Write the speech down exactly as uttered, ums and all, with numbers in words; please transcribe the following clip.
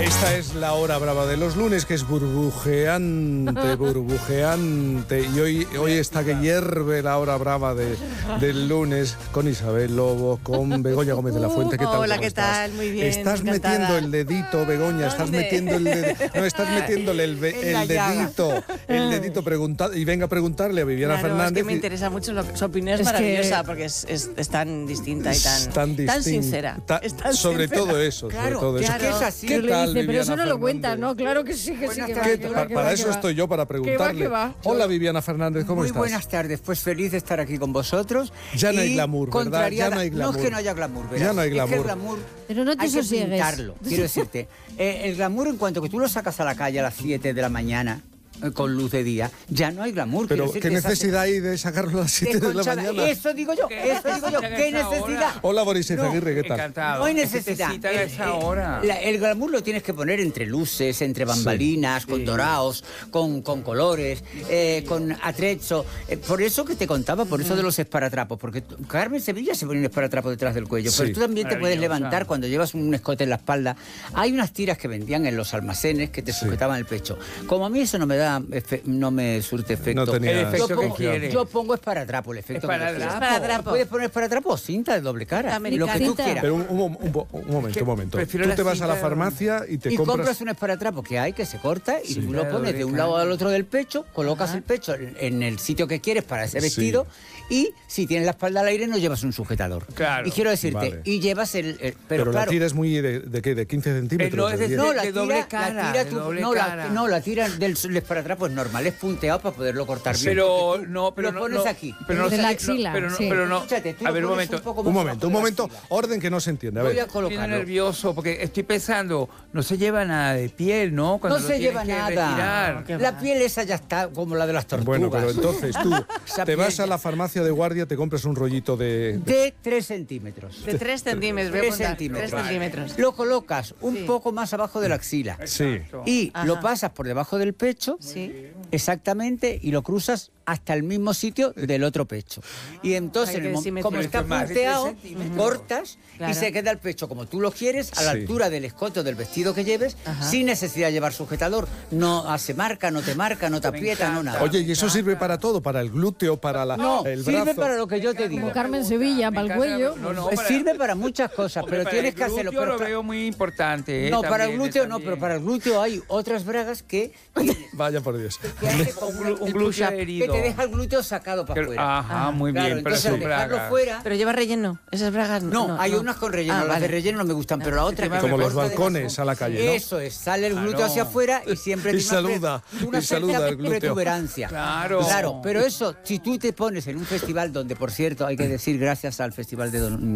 Esta es la hora brava de los lunes, que es burbujeante, burbujeante. Y hoy, hoy está que hierve la hora brava de, del lunes con Isabel Lobo, con Begoña Gómez de la Fuente. ¿Qué tal? Hola, ¿qué estás? tal? Muy bien. Estás metiendo el dedito, Begoña, estás ¿Dónde? metiendo el dedito. No, estás metiéndole el, el dedito, el dedito preguntado. Y venga a preguntarle a Viviana Claro, Fernández. es que me interesa mucho, lo, su opinión es, Es maravillosa, que- porque es, es, es tan distinta y tan, tan, distinta, tan sincera. ta- Es tan sobre sincera. todo eso, Claro, sobre todo eso. claro. que es así. ¿Qué Pero le tal, dice, pero Viviana eso no lo cuentas, Fernández? ¿no? Claro que sí, que sí, Buenas que va, tardes. que va, Pa- que para va, eso que va. estoy yo, para Que va, preguntarle. que va. Hola, Viviana Fernández, ¿cómo Muy estás? buenas tardes, pues feliz de estar aquí con vosotros. Ya no hay Y glamour, ¿verdad? contrariada- Ya no hay glamour. No es que no haya glamour, ¿verdad? Ya no hay Es que glamour. el glamour Pero no te hay que sosiegues. pintarlo, quiero decirte. Eh, el glamour, en cuanto que tú lo sacas a la calle a las siete de la mañana, eh, con luz de día, ya no hay glamour. Pero, quiero decir ¿qué que esa- necesidad hay de sacarlo a las siete de la desconchada. mañana? Eso digo yo, eso digo yo, ¿qué necesidad? Hola, Boris No, Izaguirre, ¿qué tal? Encantado. No hay Es que necesidad. te citan a El, esa eh, hora. la- el glamour lo tienes que poner entre luces, entre bambalinas, con dorados, con, con colores, eh, con atrecho. Eh, por eso que te contaba, por eso de los esparatrapos. Porque tú- Carmen Sevilla se pone un esparatrapo detrás del cuello. Sí. Pero tú también te puedes Maravillosa. levantar cuando llevas un escote en la espalda. Hay unas tiras que vendían en los almacenes que te Sí. sujetaban el pecho. Como a mí eso no me da, efe- no me surte efecto. No tenía El efecto yo que pongo, quiere. yo pongo esparatrapo, el efecto que yo quiero. Esparadrapo. Esparadrapo. Puedes poner esparatrapo o cinta de doble cara. Americana. Lo que tú Cinta. quieras. Pero un, un- un- un momento, un momento. prefiero Tú la te vas a la cinta de- farmacia y te y compras... compras... un esparatrapo que hay, que se corta, y Sí. tú lo La pones de un doble lado cara. al otro del pecho, colocas el pecho en, en el sitio que quieres para ese Sí. vestido, y si tienes la espalda al aire no llevas un sujetador. Claro. Y quiero decirte, Vale. y llevas el... el- Pero, pero, la claro, tira es muy... ¿De, de qué? ¿De quince centímetros? Eh, no, es ¿De de- diez? no, la de tira, doble cara, la tira de tú- doble no, la, cara. no, la tira del del esparatrapo es normal, es punteado para poderlo cortar bien. Pero porque tú no, pero lo no, pones no, aquí. Pero no De sé- la no, axila, pero no, sí. pero no. Escúchate, tú A lo ver, un pones momento. poco Un más momento, un abajo de la momento. axila. Orden que no se entiende. A Voy ver. a Estoy colocarlo. nervioso porque estoy pensando, no se lleva nada de piel, ¿no? Cuando No lo se tienes lleva que nada. retirar. La piel esa ya está como la de las tortugas. Bueno, pero entonces tú Esa te vas piel- a la farmacia de guardia, te compras un rollito de... De tres centímetros. De tres centímetros, voy a Tres apuntar. centímetros. Tres centímetros. Lo colocas un Sí. poco más abajo de la axila. Sí. Exacto. Y Ajá. lo pasas por debajo del pecho, Sí. exactamente, y lo cruzas hasta el mismo sitio del otro pecho. Y entonces, Ay, en el qué mom- simetría. como Pero está esto es más de tres punteado, centímetros. cortas Claro. y se queda el pecho como tú lo quieres, a la Sí. altura del escote del vestido que lleves, Ajá. sin necesidad de llevar sujetador. No hace marca, no te marca, no te Me aprieta, no encanta. nada. Oye, ¿y eso sirve para todo? ¿Para el glúteo, para la, no, el sirve brazo? para lo que yo te digo. Como Carmen Sevilla, Me para el encanta- cuello. No, no, Pues para- sirve para muchas cosas, Hombre, pero para tienes el que hacerlo. glúteo Pero lo pa- veo muy importante. ¿eh? no, para el También, glúteo no, también. pero para el glúteo hay otras bragas que, Vaya por Dios. que hace Un como glu- un el glúteo push-up, herido. que te deja el glúteo sacado para Que- afuera. Ajá, muy Claro, bien, pero entonces al son dejarlo bragas. fuera... Pero lleva relleno. Esas bragas No, no. hay no. unas con relleno, Ah, las vale. de relleno no me gustan, pero la otra... Como que te los corta de balcones abajo. a la calle, ¿no? Eso es, sale el glúteo Claro. hacia afuera y siempre Y tiene una pre- saluda, una y saluda cierta el glúteo. protuberancia. Claro. Claro, pero eso, si tú te pones en un festival donde, por cierto, hay que decir gracias al Festival de Don...